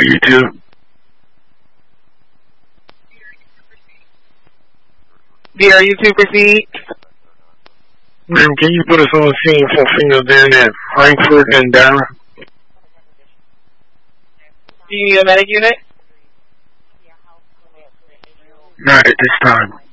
YouTube? Dear YouTube proceed. Ma'am, can you put us on scene for females down at Frankfurt and Dallas? Do you need a medic unit? Not at this time.